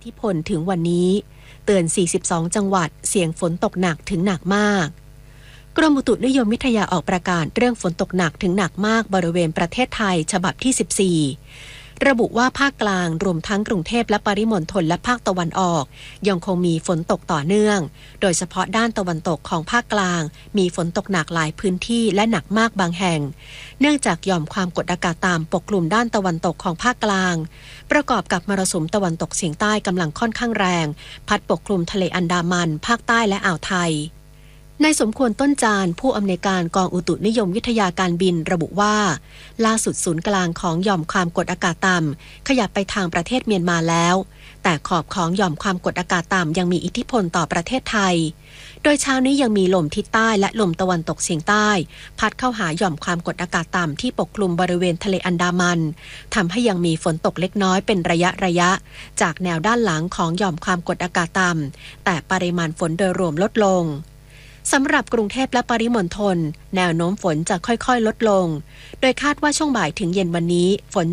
ทธิพลถึงวันนี้เตือน42จังหวัดเสี่ยงฝนตกหนักถึงหนักมากกรมอุตุนิยมวิทยาออกประกาศเรื่องฝนตกหนักถึงหนักมากบริเวณประเทศไทยฉบับที่14ระบุว่าภาคกลางรวมทั้งกรุงเทพและปริมณฑลและภาคตะวันออกยังคงมีฝนตกต่อเนื่องโดยเฉพาะด้านตะวันตกของภาคกลางมีฝนตกหนักหลายพื้นที่และหนักมากบางแห่งเนื่องจากหย่อมความกดอากาศต่ำปกคลุมด้านตะวันตกของภาคกลางประกอบกับมรสุมตะวันตกเฉียงใต้กำลังค่อนข้างแรงพัดปกคลุมทะเลอันดามันภาคใต้และอ่าวไทยนายสมควรต้นจานผู้อำนวยการกองอุตุนิยมวิทยาการบินระบุว่าล่าสุดศูนย์กลางของหย่อมความกดอากาศต่ำขยับไปทางประเทศเมียนมาแล้วแต่ขอบของหย่อมความกดอากาศต่ำยังมีอิทธิพลต่อประเทศไทยโดยเช้านี้ยังมีลมทิศใต้และลมตะวันตกเฉียงใต้พัดเข้าหาหย่อมความกดอากาศต่ำที่ปกคลุมบริเวณทะเลอันดามันทำให้ยังมีฝนตกเล็กน้อยเป็นระยะจากแนวด้านหลังของหย่อมความกดอากาศต่ำแต่ปริมาณฝนโดยรวมลดลงสำหรับกรุงเทพและปริมณฑลแนวโน้มฝนจะค่อยๆลดลงโดยคาดว่าช่วงบ่ายถึงเย็นวันนี้ฝน